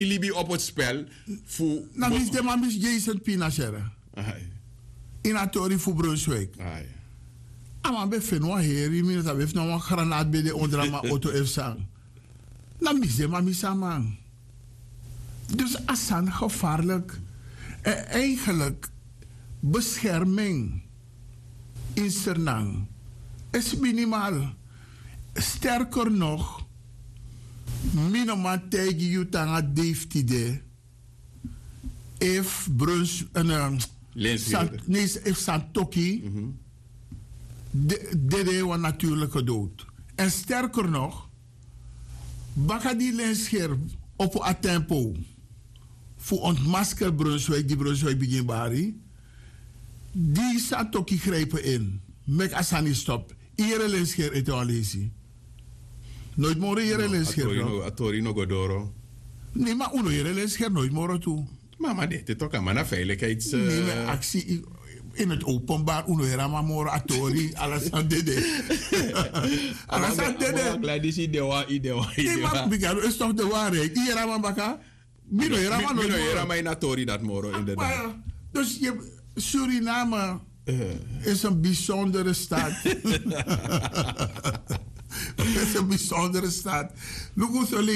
Libi op het spel. Nou, is de man is Jason Pinachera. In Atori voor Brunswijk. Maar we vinden wel hier, je moet hebben nog een granaat bij de onderama auto even. Nou, mis de man is man. Dus asan gevaarlijk. En eigenlijk bescherming in Sernang is minimaal. Sterker nog, minimaal tegen je tanga deeftide. If Bruns if Santoki dede een natuurlijke dood. En sterker nog, baka die lenscherp op een tempo voor ontmasker Brunswijk, die Brunswijk begin bari, die Santoki grijpen in. Mek asani stop. Iere lenscherp eten al lezi. Nooit more iere lenscherp. Atorino Godoro. Nee, maar uno iere lenscherp nooit more toe. Maar dit is toch aan veiligheids... Nee, maar actie in het openbaar, uno era mamoro atori, alles aan dede. Alles aan dede. Maar dit is idewa. Nee, maar Bigaro is toch de waarheid. Iera mambaka. Mino era maar in atori dat moro inderdaad. Dus Suriname is een bijzondere staat. Het is een bijzondere staat.